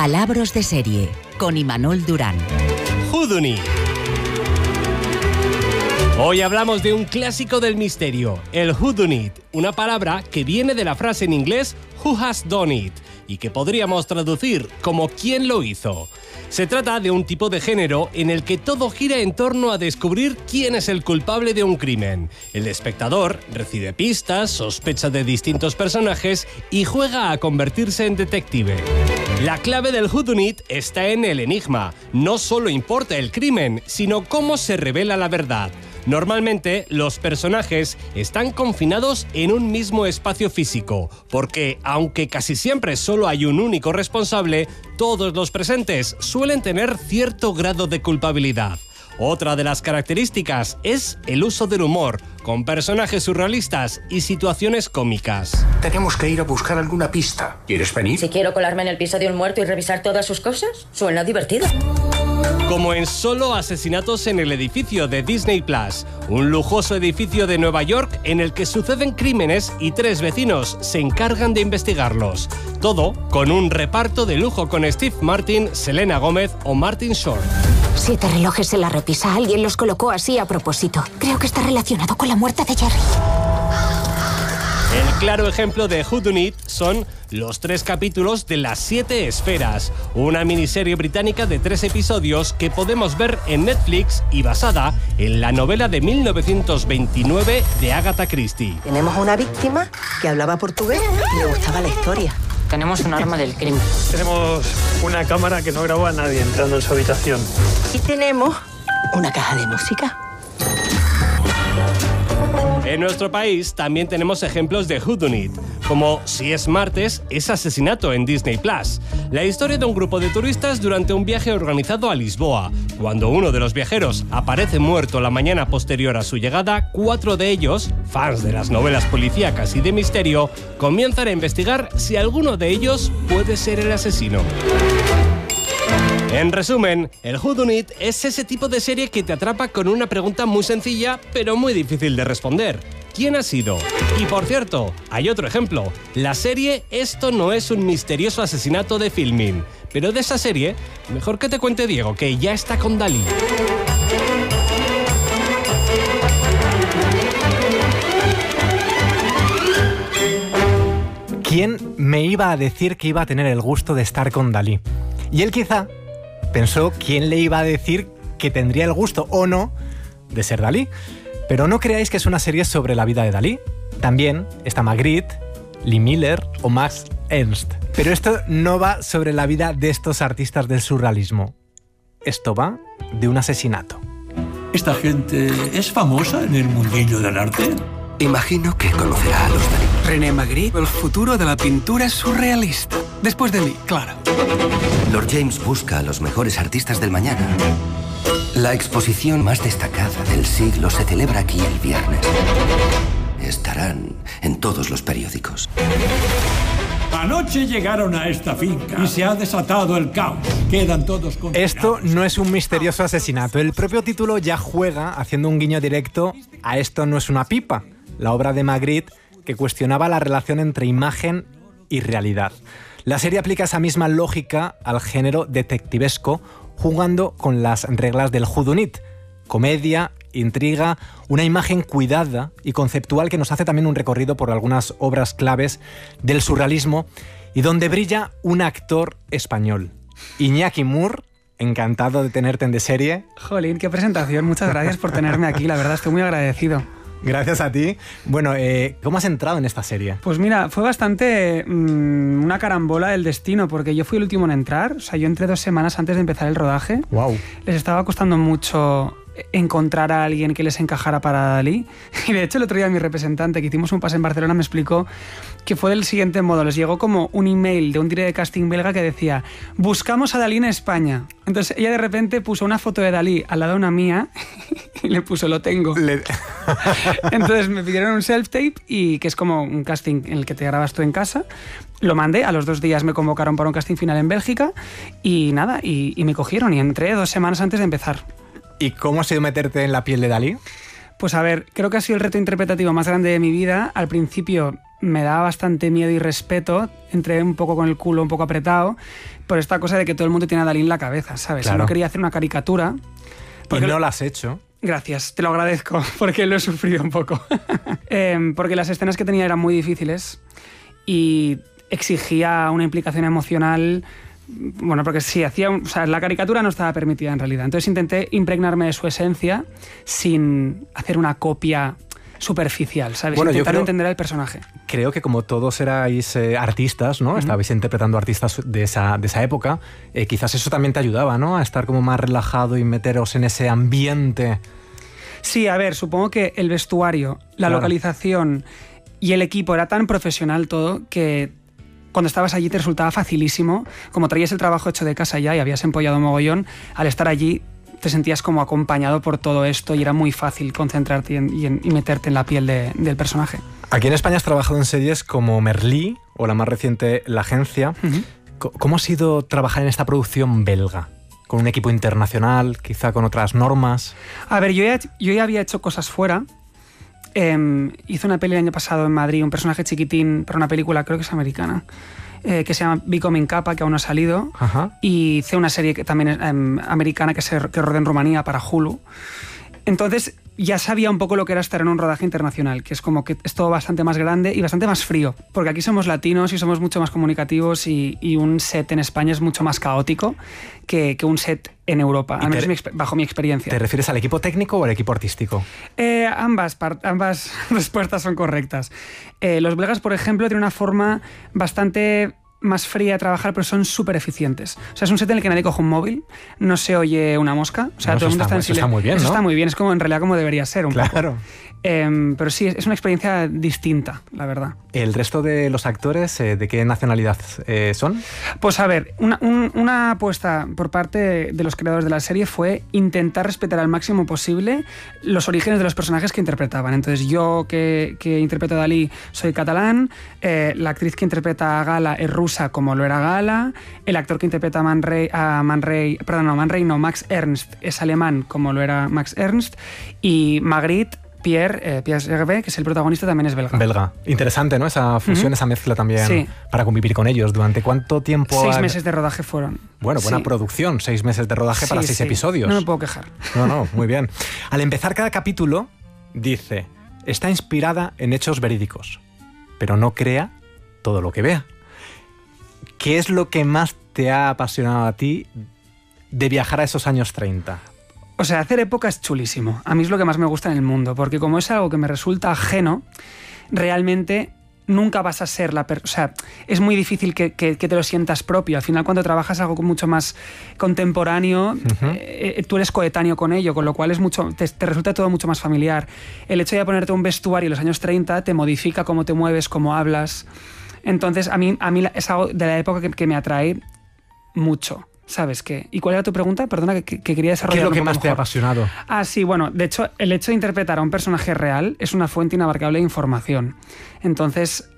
Palabras de serie, con Imanol Durán. Whodunit. Hoy hablamos de un clásico del misterio, el whodunit, una palabra que viene de la frase en inglés Who has done it, y que podríamos traducir como ¿quién lo hizo? Se trata de un tipo de género en el que todo gira en torno a descubrir quién es el culpable de un crimen. El espectador recibe pistas, sospecha de distintos personajes y juega a convertirse en detective. La clave del whodunit está en el enigma. No solo importa el crimen, sino cómo se revela la verdad. Normalmente, los personajes están confinados en un mismo espacio físico, porque, aunque casi siempre solo hay un único responsable, todos los presentes suelen tener cierto grado de culpabilidad. Otra de las características es el uso del humor, con personajes surrealistas y situaciones cómicas. Tenemos que ir a buscar alguna pista. ¿Quieres venir? Si quiero colarme en el piso de un muerto y revisar todas sus cosas, suena divertido. Como en Solo asesinatos en el edificio de Disney Plus, un lujoso edificio de Nueva York en el que suceden crímenes y 3 vecinos se encargan de investigarlos. Todo con un reparto de lujo con Steve Martin, Selena Gómez o Martin Short. 7 relojes en la repisa. Alguien los colocó así a propósito. Creo que está relacionado con la muerte de Jerry. El claro ejemplo de whodunit son los 3 capítulos de Las 7 Esferas, una miniserie británica de 3 episodios que podemos ver en Netflix y basada en la novela de 1929 de Agatha Christie. Tenemos una víctima que hablaba portugués y le gustaba la historia. Tenemos un arma del crimen. Tenemos una cámara que no grabó a nadie entrando en su habitación. Y tenemos una caja de música. En nuestro país también tenemos ejemplos de whodunit, como Si es martes, es asesinato en Disney Plus. La historia de un grupo de turistas durante un viaje organizado a Lisboa. Cuando uno de los viajeros aparece muerto la mañana posterior a su llegada, 4 de ellos, fans de las novelas policíacas y de misterio, comienzan a investigar si alguno de ellos puede ser el asesino. En resumen, el whodunit es ese tipo de serie que te atrapa con una pregunta muy sencilla, pero muy difícil de responder. ¿Quién ha sido? Y por cierto, hay otro ejemplo. La serie Esto no es un misterioso asesinato de Filmin. Pero de esa serie, mejor que te cuente Diego, que ya está con Dalí. ¿Quién me iba a decir que iba a tener el gusto de estar con Dalí? Y él quizá pensó quién le iba a decir que tendría el gusto o no de ser Dalí. Pero no creáis que es una serie sobre la vida de Dalí. También está Magritte, Lee Miller o Max Ernst. Pero esto no va sobre la vida de estos artistas del surrealismo. Esto va de un asesinato. ¿Esta gente es famosa en el mundillo del arte? Imagino que conocerá a los Dalí. René Magritte, el futuro de la pintura surrealista. Después de mí, claro. Lord James busca a los mejores artistas del mañana. La exposición más destacada del siglo se celebra aquí el viernes. Estarán en todos los periódicos. Anoche llegaron a esta finca y se ha desatado el caos. Quedan todos condenados. Esto no es un misterioso asesinato. El propio título ya juega haciendo un guiño directo a Esto no es una pipa, la obra de Magritte que cuestionaba la relación entre imagen y realidad. La serie aplica esa misma lógica al género detectivesco, jugando con las reglas del whodunit. Comedia, intriga, una imagen cuidada y conceptual que nos hace también un recorrido por algunas obras claves del surrealismo y donde brilla un actor español. Iñaki Mur, encantado de tenerte en De Serie. Jolín, qué presentación. Muchas gracias por tenerme aquí, la verdad estoy muy agradecido. Gracias a ti. Bueno, ¿cómo has entrado en esta serie? Pues mira, fue bastante una carambola del destino, porque yo fui el último en entrar. O sea, yo entré 2 semanas antes de empezar el rodaje. Wow. Les estaba costando mucho encontrar a alguien que les encajara para Dalí. Y de hecho el otro día mi representante, que hicimos un pase en Barcelona, me explicó que fue del siguiente modo. Les llegó como un email de un director de casting belga que decía: buscamos a Dalí en España. Entonces ella de repente puso una foto de Dalí al lado de una mía y le puso: lo tengo. Entonces me pidieron un self-tape, y que es como un casting en el que te grabas tú en casa. Lo mandé, a los 2 días me convocaron para un casting final en Bélgica y nada, y me cogieron, y entré 2 semanas antes de empezar. ¿Y cómo ha sido meterte en la piel de Dalí? Pues a ver, creo que ha sido el reto interpretativo más grande de mi vida. Al principio me daba bastante miedo y respeto, entré un poco con el culo un poco apretado, por esta cosa de que todo el mundo tiene a Dalí en la cabeza, ¿sabes? Claro. Y no quería hacer una caricatura. Y no lo has hecho. Gracias, te lo agradezco, porque lo he sufrido un poco. Porque las escenas que tenía eran muy difíciles y exigía una implicación emocional. Bueno, porque sí, la caricatura no estaba permitida en realidad. Entonces intenté impregnarme de su esencia sin hacer una copia superficial, ¿sabes? Bueno, intentar entender al personaje. Creo que como todos erais artistas, ¿no? Estabais interpretando artistas de esa época, quizás eso también te ayudaba, ¿no? A estar como más relajado y meteros en ese ambiente. Sí, a ver, supongo que el vestuario, la localización y el equipo era tan profesional todo que cuando estabas allí te resultaba facilísimo. Como traías el trabajo hecho de casa ya y habías empollado mogollón, al estar allí te sentías como acompañado por todo esto y era muy fácil concentrarte y meterte en la piel del personaje. Aquí en España has trabajado en series como Merlí o la más reciente La Agencia. ¿Cómo ha sido trabajar en esta producción belga? ¿Con un equipo internacional, quizá con otras normas? A ver, yo ya había hecho cosas fuera. Hice una peli el año pasado en Madrid, un personaje chiquitín para una película, creo que es americana, que se llama Becoming Kappa, que aún no ha salido. Ajá. Y hice una serie que también es americana que rodé en Rumanía para Hulu. Entonces ya sabía un poco lo que era estar en un rodaje internacional, que es como que es todo bastante más grande y bastante más frío, porque aquí somos latinos y somos mucho más comunicativos y un set en España es mucho más caótico que un set en Europa, al menos bajo mi experiencia. ¿Te refieres al equipo técnico o al equipo artístico? Ambas respuestas son correctas. Los belgas, por ejemplo, tienen una forma bastante más fría de trabajar, pero son súper eficientes. O sea, es un set en el que nadie coge un móvil, no se oye una mosca, o sea, todo el mundo está en silencio. Eso está muy bien, Eso ¿no? está muy bien, es como en realidad como debería ser un poco. Claro. Pero sí, es una experiencia distinta, la verdad. ¿El resto de los actores de qué nacionalidad son? Pues a ver, una apuesta por parte de los creadores de la serie fue intentar respetar al máximo posible los orígenes de los personajes que interpretaban. Entonces yo, que interpreto a Dalí, soy catalán, la actriz que interpreta a Gala es rusa como lo era Gala, el actor que interpreta a Max Ernst es alemán como lo era Max Ernst, y Magritte, Pierre Gervais, que es el protagonista, también es belga. Belga. Interesante, ¿no? Esa fusión, esa mezcla también, sí, para convivir con ellos. ¿Durante cuánto tiempo? 6 meses de rodaje fueron. Bueno, buena producción, 6 meses de rodaje para 6 episodios. No me puedo quejar. No, muy bien. Al empezar cada capítulo, dice, está inspirada en hechos verídicos, pero no crea todo lo que vea. ¿Qué es lo que más te ha apasionado a ti de viajar a esos años 30? O sea, hacer época es chulísimo. A mí es lo que más me gusta en el mundo, porque como es algo que me resulta ajeno, realmente nunca vas a ser o sea, es muy difícil que te lo sientas propio. Al final, cuando trabajas algo mucho más contemporáneo, tú eres coetáneo con ello, con lo cual te resulta todo mucho más familiar. El hecho de ponerte un vestuario en los años 30 te modifica cómo te mueves, cómo hablas. Entonces, a mí es algo de la época que me atrae mucho. ¿Sabes qué? ¿Y cuál era tu pregunta? Perdona, que quería desarrollar. ¿Qué es lo que más te ha apasionado? Ah, sí, bueno, de hecho, el hecho de interpretar a un personaje real es una fuente inabarcable de información. Entonces,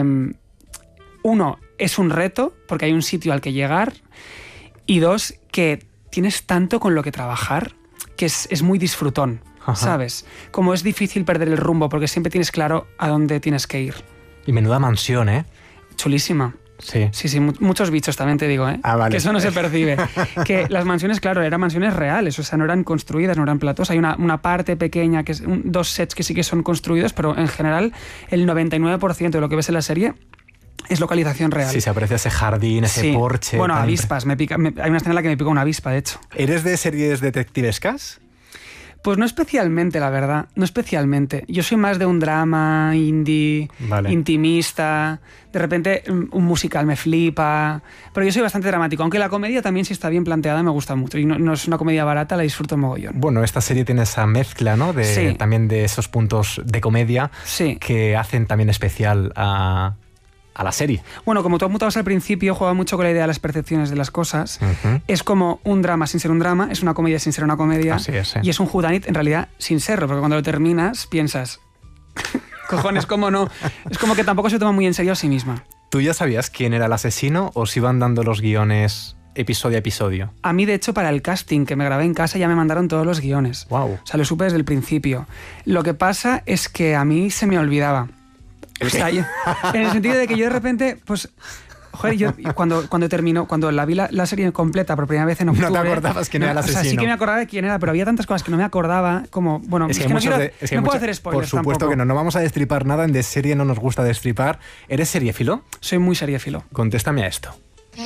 uno, es un reto, porque hay un sitio al que llegar, y dos, que tienes tanto con lo que trabajar que es muy disfrutón, ¿sabes? Como es difícil perder el rumbo, porque siempre tienes claro a dónde tienes que ir. Y menuda mansión, ¿eh? Chulísima. Sí. Sí, muchos bichos también te digo, ¿eh? Ah, vale. Que eso no se percibe. Que las mansiones, claro, eran mansiones reales, o sea, no eran construidas, no eran platós. Hay una parte pequeña, que es 2 sets que sí que son construidos, pero en general el 99% de lo que ves en la serie es localización real. Sí, se aprecia ese jardín, ese porche. Bueno, avispas. Hay una escena en la que me pica una avispa, de hecho. ¿Eres de series detectivescas? Pues no especialmente, la verdad. No especialmente. Yo soy más de un drama indie, intimista. De repente un musical me flipa. Pero yo soy bastante dramático. Aunque la comedia también, si está bien planteada, me gusta mucho. Y no es una comedia barata, la disfruto mogollón. Bueno, esta serie tiene esa mezcla, ¿no? También de esos puntos de comedia que hacen también especial a la serie. Bueno, como tú apuntabas al principio, juega mucho con la idea de las percepciones de las cosas. Es como un drama sin ser un drama, es una comedia sin ser una comedia. Así es, y es un whodunit en realidad sin serlo, porque cuando lo terminas piensas, cojones, ¿cómo no? Es como que tampoco se toma muy en serio a sí misma. ¿Tú ya sabías quién era el asesino o si iban dando los guiones episodio a episodio? A mí, de hecho, para el casting que me grabé en casa ya me mandaron todos los guiones. Wow. O sea, lo supe desde el principio. Lo que pasa es que a mí se me olvidaba. O sea, en el sentido de que yo de repente, pues... Joder, yo cuando la vi la serie completa por primera vez en octubre... No te acordabas quién era el asesino. O sea, sí que me acordaba de quién era, pero había tantas cosas que no me acordaba, como... Bueno, es que no puedo hacer spoilers Por supuesto tampoco. que no vamos a destripar nada, en De Serie no nos gusta destripar. ¿Eres seriéfilo? Soy muy seriéfilo. Contéstame a esto.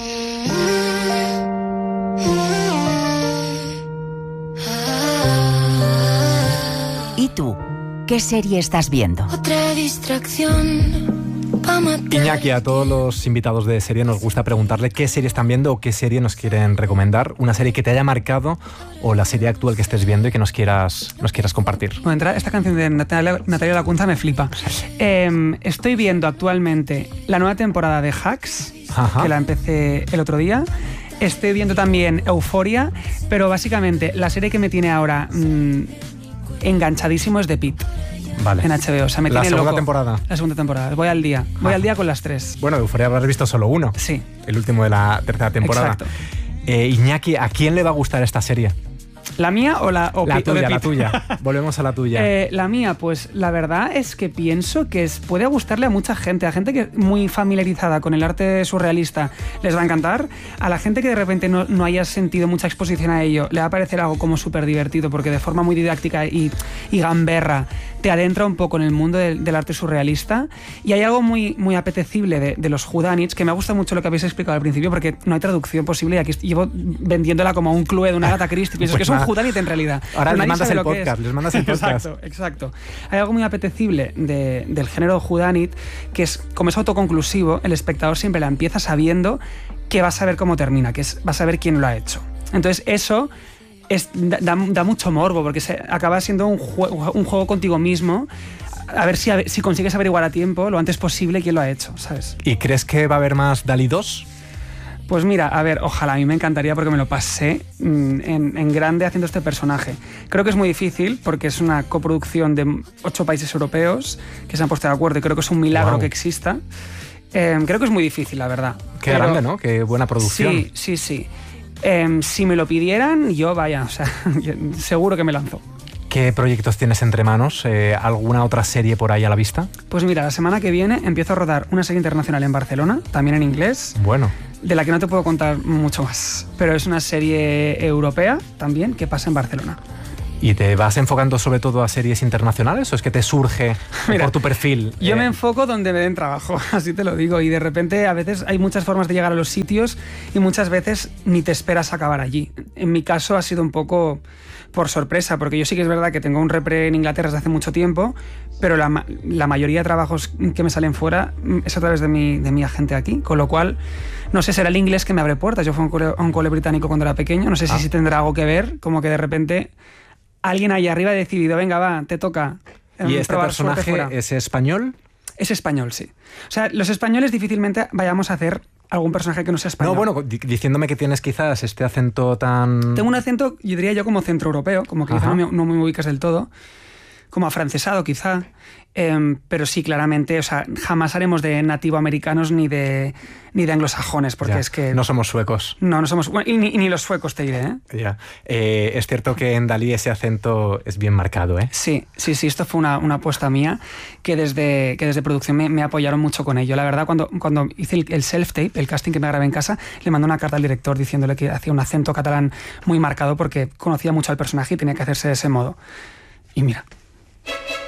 ¿Y tú? ¿Qué serie estás viendo? Otra distracción. Iñaki, a todos los invitados de serie nos gusta preguntarle qué serie están viendo o qué serie nos quieren recomendar. Una serie que te haya marcado o la serie actual que estés viendo y que nos quieras compartir. Bueno, esta canción de Natalia Lacunza me flipa. Estoy viendo actualmente la nueva temporada de Hacks, que la empecé el otro día. Estoy viendo también Euphoria, pero básicamente la serie que me tiene ahora enganchadísimo es The Pitt. Vale. En HBO. O sea, me tiene segunda loco. temporada. La segunda temporada. Voy al día. Voy al día con las 3. Bueno, de Euphoria habrás visto solo uno. Sí. El último de la tercera temporada. Exacto. Iñaki, ¿a quién le va a gustar esta serie? ¿La mía o la tuya. Volvemos a la tuya. La mía, pues la verdad es que pienso que puede gustarle a mucha gente. A gente que es muy familiarizada con el arte surrealista les va a encantar. A la gente que de repente no haya sentido mucha exposición a ello le va a parecer algo como súper divertido, porque de forma muy didáctica y gamberra te adentra un poco en el mundo del arte surrealista. Y hay algo muy, muy apetecible de los whodunits, que me gusta mucho lo que habéis explicado al principio, porque no hay traducción posible y aquí llevo vendiéndola como un clue de una Agatha Christie. Pienso que es un whodunit en realidad. Ahora les mandas el podcast. Exacto. Hay algo muy apetecible del género whodunit, que es, como es autoconclusivo, el espectador siempre la empieza sabiendo que va a saber cómo termina, va a saber quién lo ha hecho. Entonces eso da mucho morbo, porque acaba siendo un juego contigo mismo, a ver si consigues averiguar a tiempo, lo antes posible, quién lo ha hecho, ¿sabes? ¿Y crees que va a haber más DALL-E 2? Pues mira, a ver, ojalá, a mí me encantaría, porque me lo pasé en grande haciendo este personaje. Creo que es muy difícil porque es una coproducción de 8 países europeos que se han puesto de acuerdo y creo que es un milagro que exista. Creo que es muy difícil, la verdad. Qué grande, ¿no? Qué buena producción. Sí. Si me lo pidieran, yo seguro que me lanzo. ¿Qué proyectos tienes entre manos? ¿Alguna otra serie por ahí a la vista? Pues mira, la semana que viene empiezo a rodar una serie internacional en Barcelona, también en inglés. Bueno. De la que no te puedo contar mucho más. Pero es una serie europea también que pasa en Barcelona. ¿Y te vas enfocando sobre todo a series internacionales o es que te surge por tu perfil? Yo me enfoco donde me den trabajo, así te lo digo. Y de repente a veces hay muchas formas de llegar a los sitios y muchas veces ni te esperas acabar allí. En mi caso ha sido un poco por sorpresa, porque yo sí que es verdad que tengo un repre en Inglaterra desde hace mucho tiempo, pero la mayoría de trabajos que me salen fuera es a través de mi agente aquí, con lo cual, no sé, será el inglés que me abre puertas. Yo fui a un cole británico cuando era pequeño, no sé si tendrá algo que ver, como que de repente alguien ahí arriba ha decidido, venga, va, te toca. ¿Y este personaje es español? Es español, sí. O sea, los españoles difícilmente vayamos a hacer algún personaje que no sea español. No, bueno, diciéndome que tienes quizás este acento tan... Tengo un acento, yo diría yo, como centroeuropeo, como que quizá no me ubicas del todo, como afrancesado quizá, pero sí, claramente, o sea, jamás haremos de nativoamericanos ni de anglosajones, porque es que... No somos suecos. No somos... Bueno, ni los suecos, te diré, ¿eh? Ya. Es cierto que en DALL-E ese acento es bien marcado, ¿eh? Sí, esto fue una apuesta mía, que desde producción me apoyaron mucho con ello. La verdad, cuando hice el self-tape, el casting que me grabé en casa, le mandé una carta al director diciéndole que hacía un acento catalán muy marcado porque conocía mucho al personaje y tenía que hacerse de ese modo. Y mira...